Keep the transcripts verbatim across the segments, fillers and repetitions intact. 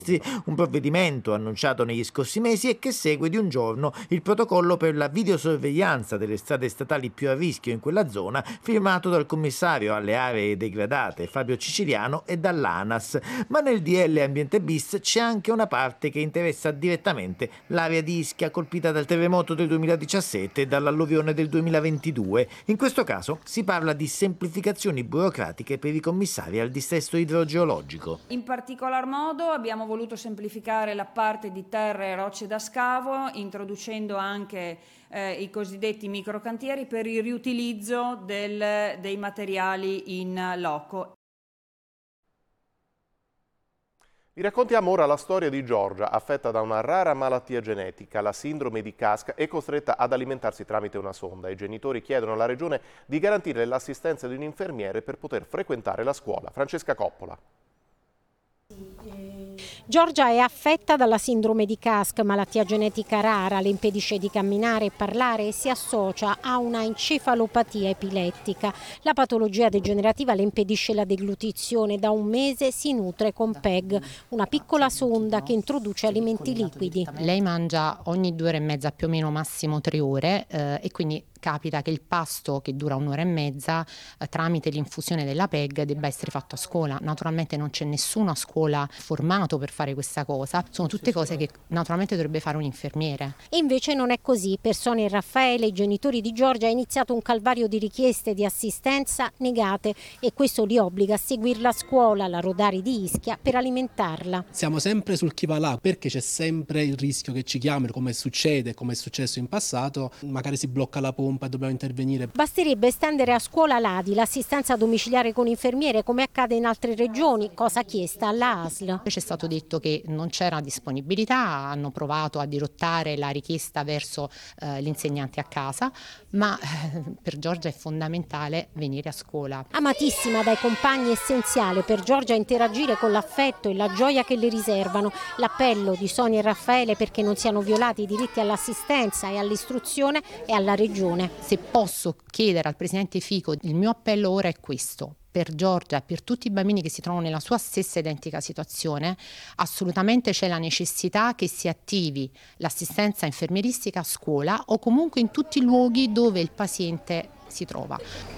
un provvedimento annunciato negli scorsi mesi e che segue di un giorno il protocollo per la videosorveglianza delle strade statali più a rischio in quella zona, firmato dal commissario alle aree degradate Fabio Ciciliano e dall'ANAS. Ma nel D L Ambiente bis c'è anche una parte che interessa direttamente l'area di Ischia colpita dal terremoto del duemiladiciassette e dall'alluvione del duemilaventidue. In questo caso si parla di semplificazioni burocratiche per i commissari al dissesto idrogeologico. In particolar modo abbiamo voluto semplificare la parte di terra e rocce da scavo, introducendo anche eh, i cosiddetti microcantieri per il riutilizzo del, dei materiali in loco. Vi raccontiamo ora la storia di Giorgia, affetta da una rara malattia genetica, la sindrome di Casca, e costretta ad alimentarsi tramite una sonda. I genitori chiedono alla Regione di garantire l'assistenza di un infermiere per poter frequentare la scuola. Francesca Coppola. Giorgia è affetta dalla sindrome di Casca, malattia genetica rara, le impedisce di camminare e parlare e si associa a una encefalopatia epilettica. La patologia degenerativa le impedisce la deglutizione. Da un mese si nutre con P E G, una piccola sonda che introduce alimenti liquidi. Lei mangia ogni due ore e mezza, più o meno massimo tre ore, eh, e quindi capita che il pasto, che dura un'ora e mezza, eh, tramite l'infusione della P E G debba essere fatto a scuola. Naturalmente non c'è nessuno a scuola formato per fare questa cosa, sono tutte cose che naturalmente dovrebbe fare un infermiere. E invece non è così. Per Sonia e Raffaele, i genitori di Giorgia, è iniziato un calvario di richieste di assistenza negate e questo li obbliga a seguirla a scuola, alla Rodari di Ischia, per alimentarla. Siamo sempre sul chi va là, perché c'è sempre il rischio che ci chiamino, come succede, come è successo in passato, magari si blocca la pompa e dobbiamo intervenire. Basterebbe estendere a scuola l'A D I, l'assistenza domiciliare con infermiere, come accade in altre regioni, cosa chiesta alla A S L. C'è stato detto che non c'era disponibilità, hanno provato a dirottare la richiesta verso eh, l'insegnante a casa, ma eh, per Giorgia è fondamentale venire a scuola. Amatissima dai compagni, è essenziale per Giorgia interagire con l'affetto e la gioia che le riservano. L'appello di Sonia e Raffaele perché non siano violati i diritti all'assistenza e all'istruzione è alla Regione. Se posso chiedere al Presidente Fico, il mio appello ora è questo: per Giorgia e per tutti i bambini che si trovano nella sua stessa identica situazione, assolutamente c'è la necessità che si attivi l'assistenza infermieristica a scuola o comunque in tutti i luoghi dove il paziente si trova.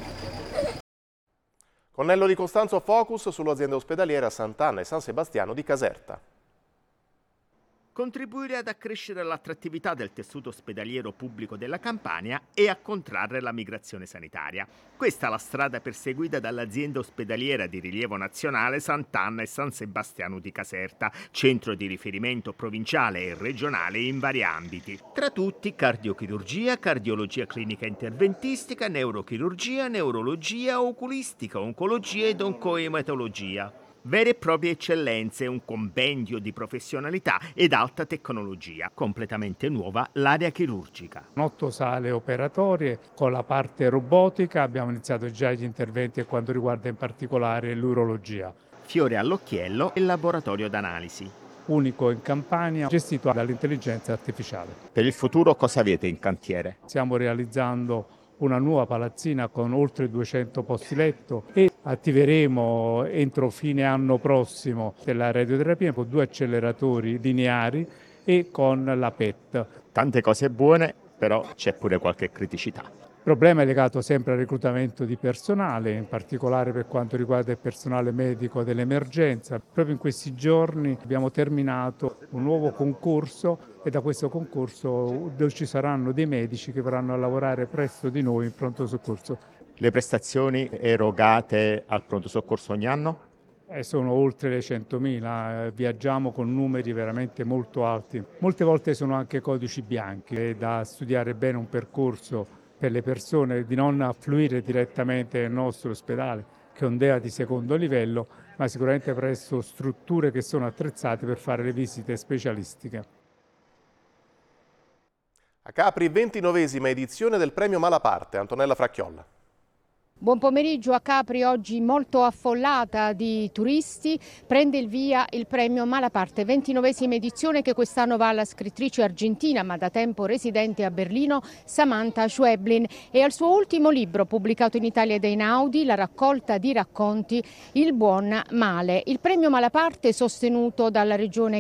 Con Nello Di Costanzo, focus sull'azienda ospedaliera Sant'Anna e San Sebastiano di Caserta. Contribuire ad accrescere l'attrattività del tessuto ospedaliero pubblico della Campania e a contrarre la migrazione sanitaria. Questa è la strada perseguita dall'azienda ospedaliera di rilievo nazionale Sant'Anna e San Sebastiano di Caserta, centro di riferimento provinciale e regionale in vari ambiti. Tra tutti cardiochirurgia, cardiologia clinica interventistica, neurochirurgia, neurologia, oculistica, oncologia ed oncoematologia. Vere e proprie eccellenze, un compendio di professionalità ed alta tecnologia. Completamente nuova l'area chirurgica. Otto sale operatorie con la parte robotica, abbiamo iniziato già gli interventi per quanto riguarda in particolare l'urologia. Fiore all'occhiello e laboratorio d'analisi. Unico in Campania, gestito dall'intelligenza artificiale. Per il futuro cosa avete in cantiere? Stiamo realizzando una nuova palazzina con oltre duecento posti letto e attiveremo entro fine anno prossimo la radioterapia con due acceleratori lineari e con la P E T. Tante cose buone, però c'è pure qualche criticità. Il problema è legato sempre al reclutamento di personale, in particolare per quanto riguarda il personale medico dell'emergenza. Proprio in questi giorni abbiamo terminato un nuovo concorso e da questo concorso ci saranno dei medici che verranno a lavorare presso di noi in pronto soccorso. Le prestazioni erogate al pronto soccorso ogni anno? Eh, sono oltre le centomila, viaggiamo con numeri veramente molto alti. Molte volte sono anche codici bianchi, è da studiare bene un percorso per le persone, di non affluire direttamente nel nostro ospedale, che è un D E A di secondo livello, ma sicuramente presso strutture che sono attrezzate per fare le visite specialistiche. A Capri, ventinovesima edizione del premio Malaparte. Antonella Fracchiolla. Buon pomeriggio a Capri, oggi molto affollata di turisti, prende il via il premio Malaparte, ventinovesima edizione che quest'anno va alla scrittrice argentina ma da tempo residente a Berlino, Samantha Schweblin, e al suo ultimo libro pubblicato in Italia da Einaudi, la raccolta di racconti Il buon male. Il premio Malaparte, sostenuto dalla regione